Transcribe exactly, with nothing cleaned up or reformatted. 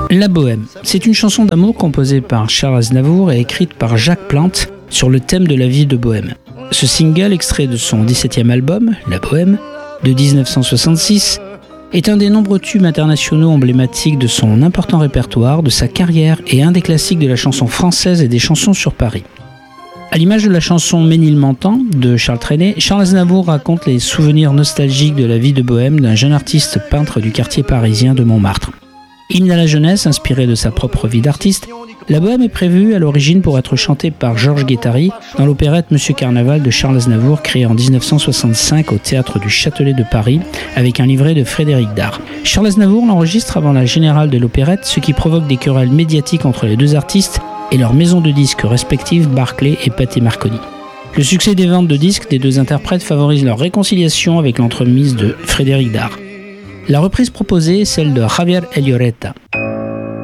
La Bohème, c'est une chanson d'amour composée par Charles Aznavour et écrite par Jacques Plante sur le thème de la vie de Bohème. Ce single, extrait de son dix-septième album, La Bohème, de dix-neuf cent soixante-six, est un des nombreux tubes internationaux emblématiques de son important répertoire, de sa carrière et un des classiques de la chanson française et des chansons sur Paris. À l'image de la chanson Ménilmontant de Charles Trenet, Charles Aznavour raconte les souvenirs nostalgiques de la vie de Bohème d'un jeune artiste peintre du quartier parisien de Montmartre. Hymne à la jeunesse, inspiré de sa propre vie d'artiste, La Bohème est prévue à l'origine pour être chantée par Georges Guettari dans l'opérette Monsieur Carnaval de Charles Aznavour, créée en dix-neuf cent soixante-cinq au théâtre du Châtelet de Paris, avec un livret de Frédéric Dard. Charles Aznavour l'enregistre avant la générale de l'opérette, ce qui provoque des querelles médiatiques entre les deux artistes et leurs maisons de disques respectives, Barclay et Pathé Marconi. Le succès des ventes de disques des deux interprètes favorise leur réconciliation avec l'entremise de Frédéric Dard. La reprise proposée est celle de Javier El Lloreta.